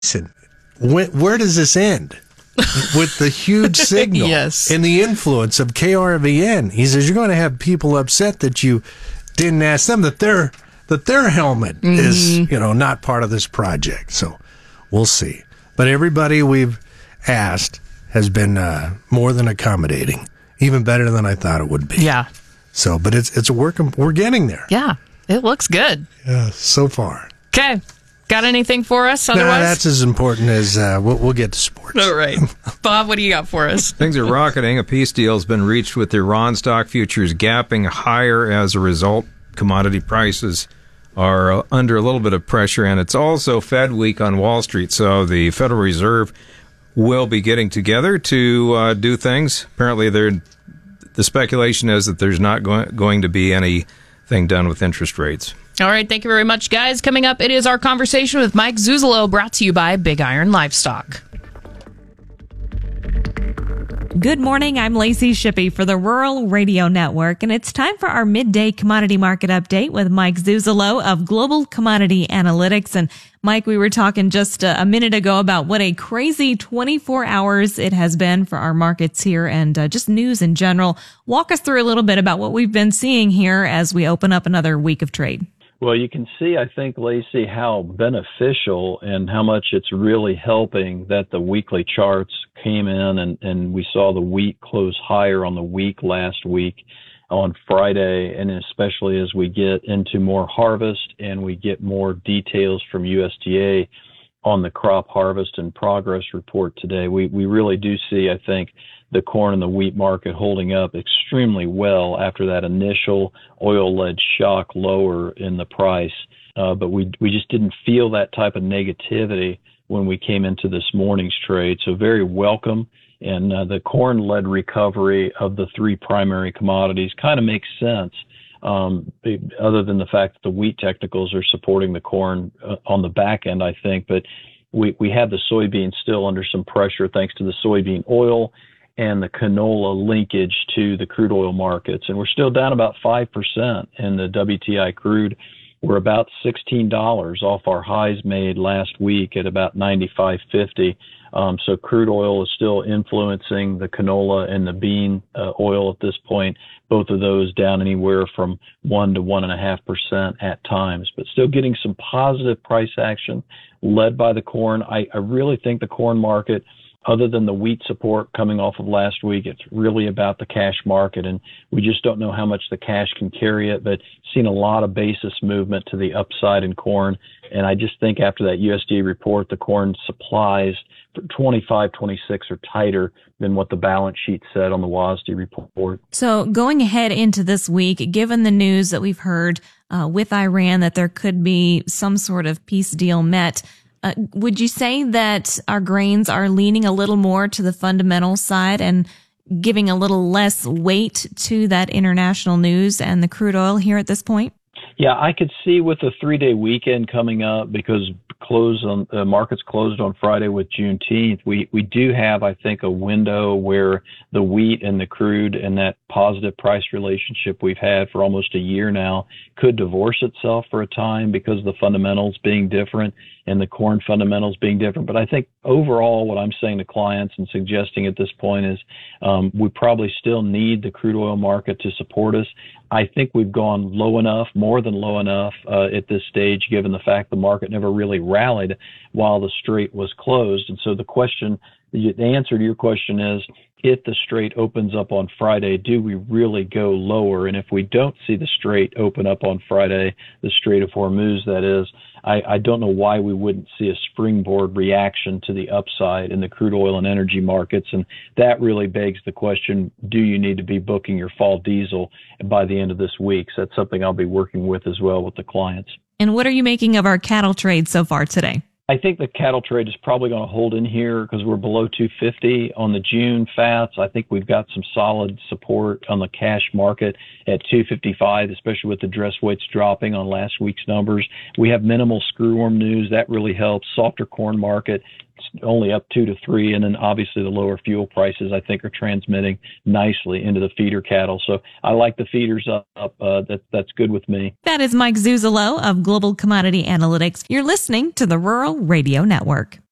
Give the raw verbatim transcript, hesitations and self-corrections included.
Jason, when, where does this end? With the huge signal yes. and the influence of K R V N. He says you're going to have people upset that you didn't ask them that their that their helmet mm-hmm. is, you know, not part of this project. So we'll see. But everybody we've asked has been uh, more than accommodating, even better than I thought it would be. Yeah. So, but it's it's a work. We're getting there. Yeah, it looks good. Yeah, so far. Okay. Got anything for us otherwise? Nah, that's as important as uh, we'll, we'll get to sports. All right. Bob, what do you got for us? Things are rocketing. A peace deal has been reached with Iran stock futures gapping higher as a result. Commodity prices are uh, under a little bit of pressure, and it's also Fed week on Wall Street, so the Federal Reserve will be getting together to uh, do things. Apparently, they're, the speculation is that there's not go- going to be anything done with interest rates. All right, thank you very much, guys. Coming up, it is our conversation with Mike Zuzolo, brought to you by Big Iron Livestock. Good morning, I'm Lacey Shippey for the Rural Radio Network, and it's time for our midday commodity market update with Mike Zuzolo of Global Commodity Analytics. And Mike, we were talking just a minute ago about what a crazy twenty-four hours it has been for our markets here and uh, just news in general. Walk us through a little bit about what we've been seeing here as we open up another week of trade. Well, you can see, I think, Lacey, how beneficial and how much it's really helping that the weekly charts came in and, and we saw the wheat close higher on the week last week on Friday, and especially as we get into more harvest and we get more details from U S D A on the crop harvest and progress report today. We, we really do see, I think, the corn and the wheat market holding up extremely well after that initial oil-led shock lower in the price. Uh, but we we just didn't feel that type of negativity when we came into this morning's trade. So very welcome. And uh, the corn-led recovery of the three primary commodities kind of makes sense, um, other than the fact that the wheat technicals are supporting the corn uh, on the back end, I think. But we, we have the soybean still under some pressure thanks to the soybean oil and the canola linkage to the crude oil markets. And we're still down about five percent in the W T I crude. We're about sixteen dollars off our highs made last week at about ninety-five fifty. Um, so crude oil is still influencing the canola and the bean uh, oil at this point. Both of those down anywhere from one to one and a half percent at times, but still getting some positive price action led by the corn. I, I really think the corn market, other than the wheat support coming off of last week, it's really about the cash market, and we just don't know how much the cash can carry it, but seen a lot of basis movement to the upside in corn. And I just think after that U S D A report, the corn supplies for twenty-five, twenty-six are tighter than what the balance sheet said on the W A S D report. So going ahead into this week, given the news that we've heard uh, with Iran that there could be some sort of peace deal met, Uh, would you say that our grains are leaning a little more to the fundamental side and giving a little less weight to that international news and the crude oil here at this point? Yeah, I could see with the three-day weekend coming up, because close on uh, markets closed on Friday with Juneteenth. We we do have, I think, a window where the wheat and the crude and that positive price relationship we've had for almost a year now could divorce itself for a time because of the fundamentals being different and the corn fundamentals being different. But I think overall, what I'm saying to clients and suggesting at this point is um, we probably still need the crude oil market to support us. I think we've gone low enough, more than low enough uh, at this stage, given the fact the market never really rallied while the strait was closed. And so the question, the answer to your question is, if the strait opens up on Friday, do we really go lower? And if we don't see the strait open up on Friday, the Strait of Hormuz, that is, I, I don't know why we wouldn't see a springboard reaction to the upside in the crude oil and energy markets. And that really begs the question, do you need to be booking your fall diesel by the end of this week? So that's something I'll be working with as well with the clients. And what are you making of our cattle trade so far today? I think the cattle trade is probably going to hold in here because we're below two fifty on the June fats. I think we've got some solid support on the cash market at two fifty-five, especially with the dress weights dropping on last week's numbers. We have minimal screwworm news. That really helps. Softer corn market, it's only up two to three. And then obviously the lower fuel prices, I think, are transmitting nicely into the feeder cattle. So I like the feeders up. up uh, that, that's good with me. That is Mike Zuzolo of Global Commodity Analytics. You're listening to the Rural Radio Network.